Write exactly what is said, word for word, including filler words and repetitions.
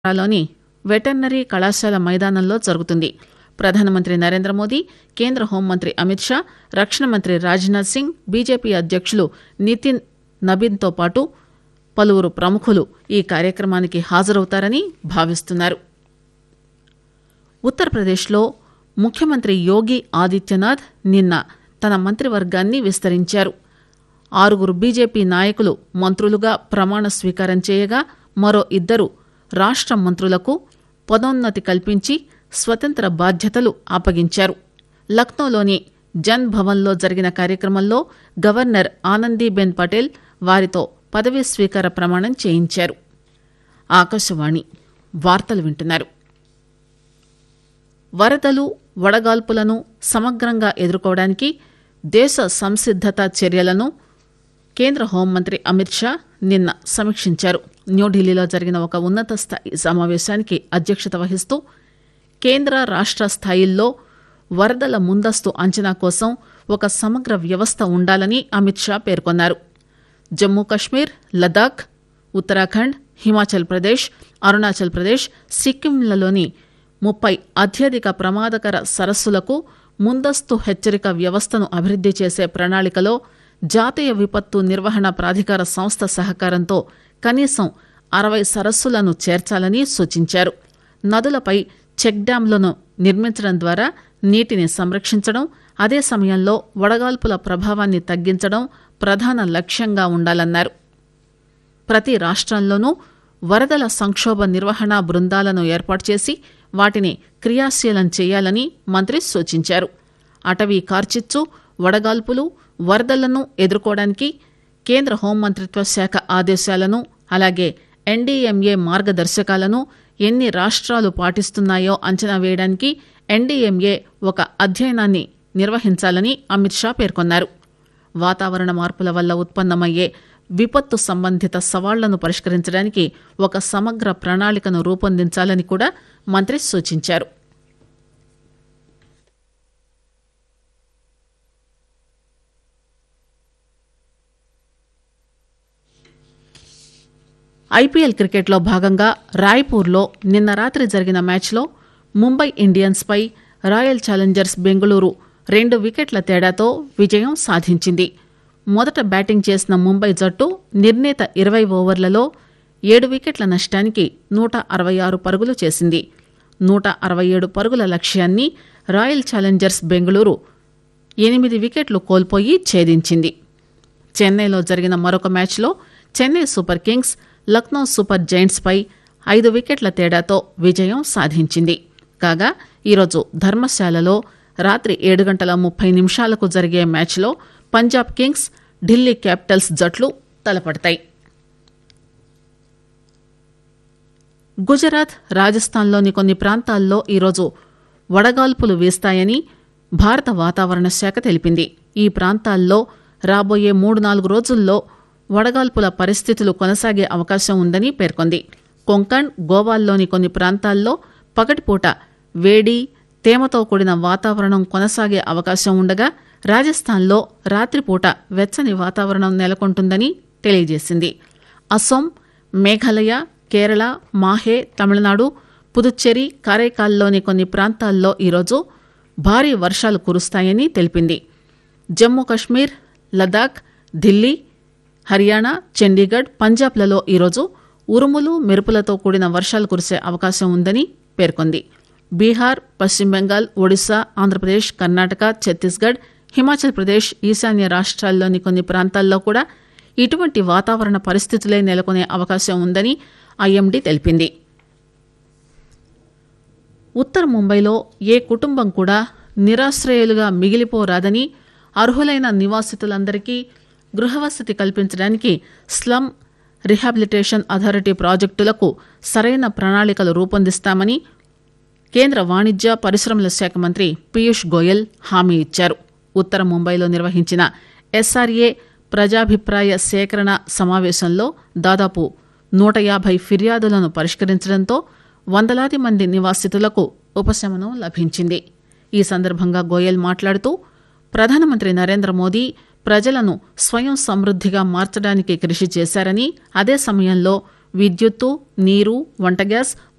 లోని వెటర్నరీ కళాశాల మైదానంలో జరుగుతుంది. ప్రధానమంత్రి నరేంద్ర మోదీ, కేంద్ర హోంమంత్రి అమిత్ షా, రక్షణ మంత్రి రాజ్నాథ్ సింగ్, బీజేపీ అధ్యక్షులు నితిన్ నబీన్తో పాటు పలువురు ప్రముఖులు ఈ కార్యక్రమానికి హాజరవుతారని భావిస్తున్నారు. ఉత్తరప్రదేశ్లో ముఖ్యమంత్రి యోగి ఆదిత్యనాథ్ నిన్న తన మంత్రివర్గాన్ని విస్తరించారు. ఆరుగురు బీజేపీ నాయకులు మంత్రులుగా ప్రమాణ స్వీకారం చేయగా మరో ఇద్దరు రాష్ట మంత్రులకు పదోన్నతి కల్పించి స్వతంత్ర బాధ్యతలు అప్పగించారు. లక్నోలోని జన్ భవన్లో జరిగిన కార్యక్రమంలో గవర్నర్ ఆనందీబెన్ పటేల్ వారితో పదవీ స్వీకార ప్రమాణం చేయించారు. ఆకాశవాణి వార్తలు వింటున్నారు. వరదలు, వడగాల్పులను సమగ్రంగా ఎదుర్కోవడానికి దేశ సంసిద్దత చర్యలను కేంద్ర హోంమంత్రి అమిత్ షా నిన్న సమీక్షించారు. న్యూఢిల్లీలో జరిగిన ఒక ఉన్నత స్థాయి సమావేశానికి అధ్యక్షత వహిస్తూ కేంద్ర రాష్ట స్థాయిల్లో వరదల ముందస్తు అంచనా కోసం ఒక సమగ్ర వ్యవస్థ ఉండాలని అమిత్ షా పేర్కొన్నారు. జమ్మూ కశ్మీర్, లదాఖ్, ఉత్తరాఖండ్, హిమాచల్ ప్రదేశ్, అరుణాచల్ ప్రదేశ్, సిక్కింలలోని ముప్పై అత్యధిక ప్రమాదకర సరస్సులకు ముందస్తు హెచ్చరిక వ్యవస్థను అభివృద్ది చేసే ప్రణాళికలో జాతీయ విపత్తు నిర్వహణ ప్రాధికార సంస్థ సహకారంతో కనీసం అరవై సరస్సులను చేర్చాలని సూచించారు. నదులపై చెక్ డ్యాంలను నిర్మించడం ద్వారా నీటిని సంరక్షించడం, అదే సమయంలో వడగాల్పుల ప్రభావాన్ని తగ్గించడం ప్రధాన లక్ష్యంగా ఉండాలన్నారు. ప్రతి రాష్ట్రంలోనూ వరదల సంక్షోభ నిర్వహణ బృందాలను ఏర్పాటు చేసి వాటిని క్రియాశీలం చేయాలని మంత్రి సూచించారు. అటవీ కార్చిచ్చు, వడగాల్పులు, వరదలను ఎదుర్కోవడానికి కేంద్ర హోంమంత్రిత్వ శాఖ ఆదేశాలను, అలాగే ఎన్డీఎంఏ మార్గదర్శకాలను ఎన్ని రాష్ట్రాలు పాటిస్తున్నాయో అంచనా వేయడానికి ఎన్డీఎంఏ ఒక అధ్యయనాన్ని నిర్వహించాలని అమిత్ షా పేర్కొన్నారు. వాతావరణ మార్పుల వల్ల ఉత్పన్నమయ్యే విపత్తు సంబంధిత సవాళ్లను పరిష్కరించడానికి ఒక సమగ్ర ప్రణాళికను రూపొందించాలని కూడా మంత్రి సూచించారు. ఐపీఎల్ క్రికెట్లో భాగంగా రాయ్పూర్లో నిన్న రాత్రి జరిగిన మ్యాచ్లో ముంబై ఇండియన్స్ పై రాయల్ ఛాలెంజర్స్ బెంగళూరు రెండు వికెట్ల తేడాతో విజయం సాధించింది. మొదట బ్యాటింగ్ చేసిన ముంబై జట్టు నిర్ణీత ఇరవై ఓవర్లలో ఏడు వికెట్ల నష్టానికి నూట అరవై ఆరు పరుగులు చేసింది. నూట అరవై ఏడు పరుగుల లక్ష్యాన్ని రాయల్ ఛాలెంజర్స్ బెంగళూరు ఎనిమిది వికెట్లు కోల్పోయి ఛేదించింది. చెన్నైలో జరిగిన మరొక మ్యాచ్లో Chennai super Kings Lucknow super Giants పై ఐదు వికెట్ల తేడాతో విజయం సాధించింది. కాగా ఈరోజు ధర్మశాలలో రాత్రి ఏడు గంటల ముప్పై నిమిషాలకు జరిగే మ్యాచ్లో పంజాబ్ కింగ్స్, ఢిల్లీ క్యాపిటల్స్ జట్లు తలపడతాయి. గుజరాత్, రాజస్థాన్లోని కొన్ని ప్రాంతాల్లో ఈరోజు వడగాల్పులు వీస్తాయని భారత వాతావరణ శాఖ తెలిపింది. ఈ ప్రాంతాల్లో రాబోయే మూడు నాలుగు రోజుల్లో వడగాల్పుల పరిస్థితులు కొనసాగే అవకాశం ఉందని పేర్కొంది. కొంకణ్, గోవాల్లోని కొన్ని ప్రాంతాల్లో పగటిపూట వేడి, తేమతో కూడిన వాతావరణం కొనసాగే అవకాశం ఉండగా రాజస్థాన్లో రాత్రిపూట వెచ్చని వాతావరణం నెలకొంటుందని తెలియజేసింది. అసోం, మేఘాలయ, కేరళ, మాహే, తమిళనాడు, పుదుచ్చేరి, కారైకాల్లోని కొన్ని ప్రాంతాల్లో ఈరోజు భారీ వర్షాలు కురుస్తాయని తెలిపింది. జమ్మూ కశ్మీర్, లదాఖ్, ఢిల్లీ, హర్యానా, చండీగఢ్, పంజాబ్లలో ఈరోజు ఉరుములు, మెరుపులతో కూడిన వర్షాలు కురిసే అవకాశం ఉందని పేర్కొంది. బీహార్, పశ్చిమ బెంగాల్, ఒడిశా, ఆంధ్రప్రదేశ్, కర్ణాటక, ఛత్తీస్గఢ్, హిమాచల్ ప్రదేశ్, ఈశాన్య రాష్ట్రాల్లోని కొన్ని ప్రాంతాల్లో కూడా ఇటువంటి వాతావరణ పరిస్థితులే నెలకొనే అవకాశం ఉందని ఐఎండీ తెలిపింది. ఉత్తర ముంబైలో ఏ కుటుంబం కూడా నిరాశ్రయులుగా మిగిలిపోరాదని, అర్హులైన నివాసితులందరికీ గృహవసతి కల్పించడానికి స్లమ్ రిహాబిలిటేషన్ అథారిటీ ప్రాజెక్టులకు సరైన ప్రణాళికలు రూపొందిస్తామని కేంద్ర వాణిజ్య పరిశ్రమల శాఖ మంత్రి పీయూష్ గోయల్ హామీ ఇచ్చారు. ఉత్తర ముంబైలో నిర్వహించిన ఎస్ఆర్ఏ ప్రజాభిప్రాయ సేకరణ సమావేశంలో దాదాపు నూట యాభై ఫిర్యాదులను పరిష్కరించడంతో వందలాది మంది నివాసితులకు ఉపశమనం లభించింది. ఈ సందర్భంగా గోయల్ మాట్లాడుతూ ప్రధానమంత్రి నరేంద్ర మోదీ ప్రజలను స్వయం సమృద్దిగా మార్చడానికి కృషి చేశారని, అదే సమయంలో విద్యుత్తు, నీరు, వంట గ్యాస్,